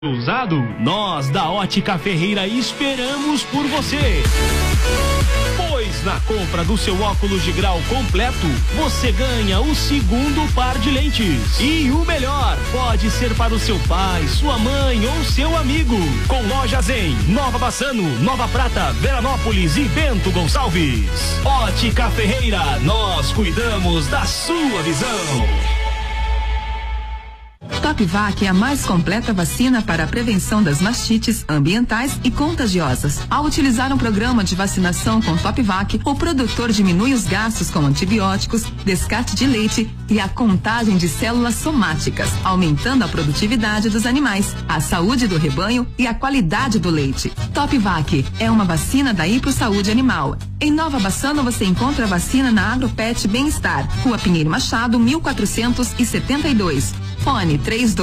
Usado? Nós da Ótica Ferreira esperamos por você. Pois na compra do seu óculos de grau completo, você ganha o segundo par de lentes. E o melhor, pode ser para o seu pai, sua mãe ou seu amigo. Com lojas em Nova Bassano, Nova Prata, Veranópolis e Bento Gonçalves. Ótica Ferreira, nós cuidamos da sua visão. Topvac é a mais completa vacina para a prevenção das mastites ambientais e contagiosas. Ao utilizar um programa de vacinação com Topvac, o produtor diminui os gastos com antibióticos, descarte de leite e a contagem de células somáticas, aumentando a produtividade dos animais, a saúde do rebanho e a qualidade do leite. Topvac é uma vacina da Ipro Saúde Animal. Em Nova Bassano você encontra a vacina na Agropet Bem-Estar, Rua Pinheiro Machado, 1472. Fone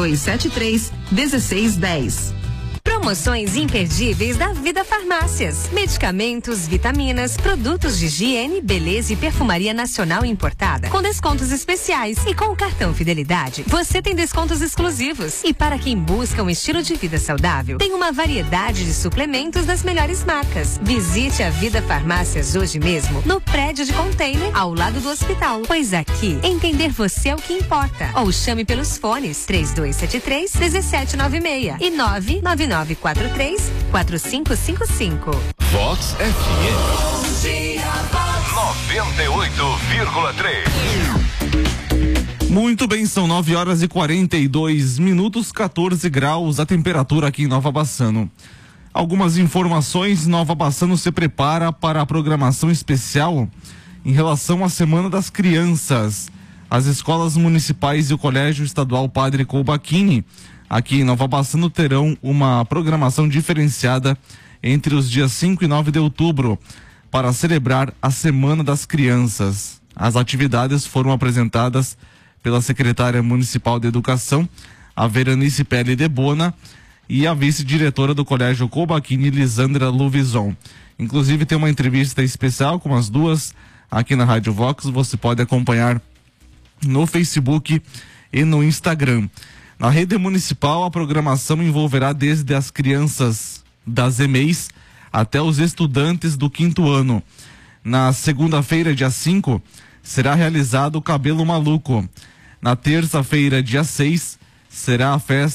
3273-1610. Promoções imperdíveis da Vida Farmácias. Medicamentos, vitaminas, produtos de higiene, beleza e perfumaria nacional importada, com descontos especiais. E com o cartão Fidelidade, você tem descontos exclusivos. E para quem busca um estilo de vida saudável, tem uma variedade de suplementos das melhores marcas. Visite a Vida Farmácias hoje mesmo, no prédio de container, ao lado do hospital. Pois aqui, entender você é o que importa. Ou chame pelos fones 3273-1796 e 99943-4555. Vox FM 98,3. Muito bem, são 9h42, 14 graus a temperatura aqui em Nova Bassano. Algumas informações: Nova Bassano se prepara para a programação especial em relação à Semana das Crianças. As escolas municipais e o Colégio Estadual Padre Coubachini aqui em Nova Bassano terão uma programação diferenciada entre os dias 5 e 9 de outubro para celebrar a Semana das Crianças. As atividades foram apresentadas pela secretária municipal de Educação, a Veranice Pelle de Bona, e a vice-diretora do Colégio Coubachini, Lisandra Luvison. Inclusive tem uma entrevista especial com as duas aqui na Rádio Vox, você pode acompanhar no Facebook e no Instagram. Na rede municipal, a programação envolverá desde as crianças das EMEIs até os estudantes do 5º ano. Na segunda-feira, dia 5, será realizado o Cabelo Maluco. Na terça-feira, dia 6, será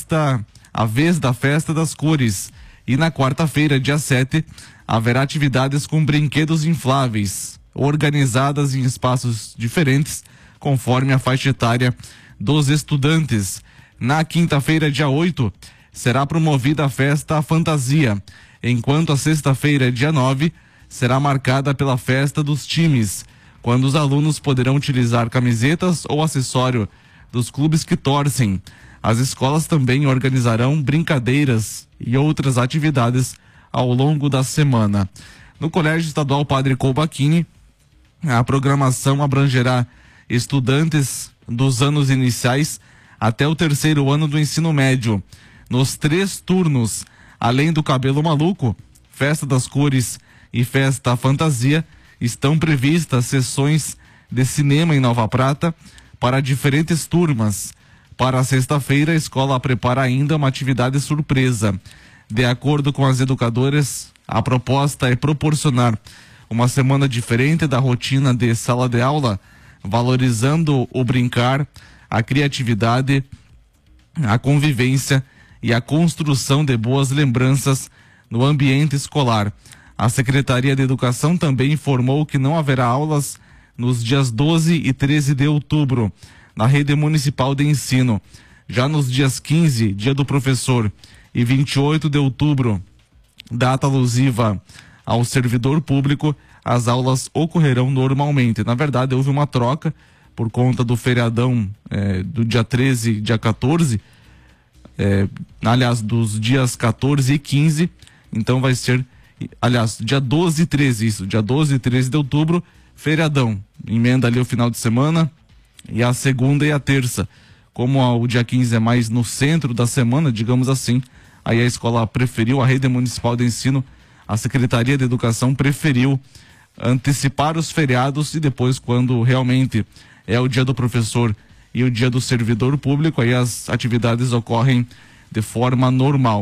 a vez da Festa das Cores. E na quarta-feira, dia 7, haverá atividades com brinquedos infláveis, organizadas em espaços diferentes, conforme a faixa etária dos estudantes. Na quinta-feira, dia 8, será promovida a festa Fantasia, enquanto a sexta-feira, dia 9, será marcada pela festa dos times, quando os alunos poderão utilizar camisetas ou acessório dos clubes que torcem. As escolas também organizarão brincadeiras e outras atividades ao longo da semana. No Colégio Estadual Padre Coubachini, a programação abrangerá estudantes dos anos iniciais até o 3º ano do ensino médio. Nos 3 turnos, além do Cabelo Maluco, Festa das Cores e Festa Fantasia, estão previstas sessões de cinema em Nova Prata para diferentes turmas. Para a sexta-feira, a escola prepara ainda uma atividade surpresa. De acordo com as educadoras, a proposta é proporcionar uma semana diferente da rotina de sala de aula, valorizando o brincar, a criatividade, a convivência e a construção de boas lembranças no ambiente escolar. A Secretaria de Educação também informou que não haverá aulas nos dias 12 e 13 de outubro, na rede municipal de ensino. Já nos dias 15, Dia do Professor, e 28 de outubro, data alusiva ao servidor público, as aulas ocorrerão normalmente. Na verdade, houve uma troca por conta do feriadão do dia 13 e dia 14, aliás, dos dias 14 e 15, então vai ser, aliás, dia 12 e 13, isso, dia 12 e 13 de outubro, feriadão, emenda ali o final de semana, e a segunda e a terça. Como o dia 15 é mais no centro da semana, digamos assim, aí a escola preferiu, a rede municipal de ensino, a Secretaria de Educação preferiu antecipar os feriados, e depois, quando realmente é o dia do professor e o dia do servidor público, aí as atividades ocorrem de forma normal.